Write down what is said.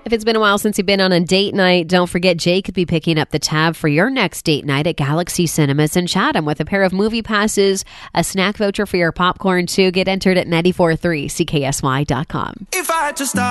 If it's been a while since you've been on a date night, don't forget Jay could be picking up the tab for your next date night at Galaxy Cinemas in Chatham with a pair of movie passes, a snack voucher for your popcorn too. Get entered at 943CKSY.com. If I had to start